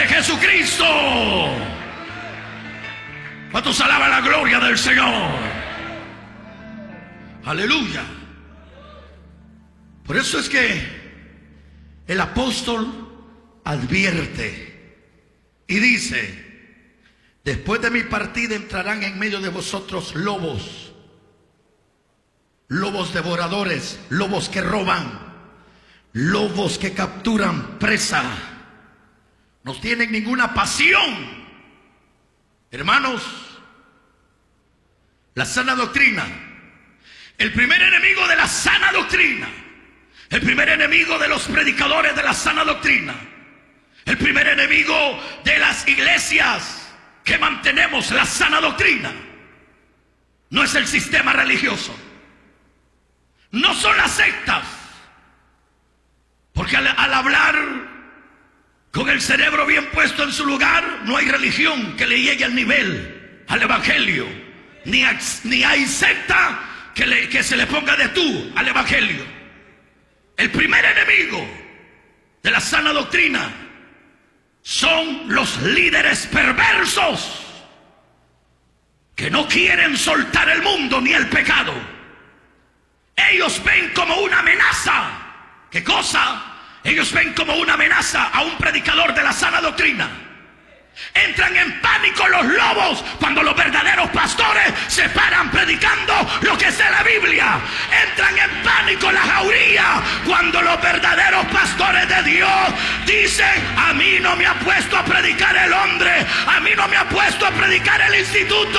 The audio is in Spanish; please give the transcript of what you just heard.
de Jesucristo. ¿Cuántos alaban la gloria del Señor? Aleluya. Por eso es que el apóstol advierte y dice: después de mi partida entrarán en medio de vosotros lobos, lobos devoradores, lobos que roban, lobos que capturan presa. No tienen ninguna pasión. Hermanos, la sana doctrina, el primer enemigo de la sana doctrina, el primer enemigo de los predicadores de la sana doctrina, el primer enemigo de las iglesias que mantenemos la sana doctrina, no es el sistema religioso, no son las sectas, porque al hablar con el cerebro bien puesto en su lugar, no hay religión que le llegue al nivel al evangelio, ni hay secta que se le ponga de tú al evangelio. El primer enemigo de la sana doctrina son los líderes perversos que no quieren soltar el mundo ni el pecado. Ellos ven como una amenaza. ¿Qué cosa? Ellos ven como una amenaza a un predicador de la sana doctrina. Entran en pánico los lobos cuando los verdaderos pastores se paran predicando lo que es de la Biblia. Entran en pánico la jauría cuando los verdaderos pastores de Dios dicen: a mí no me ha puesto a predicar el hombre, a mí no me ha puesto a predicar el instituto.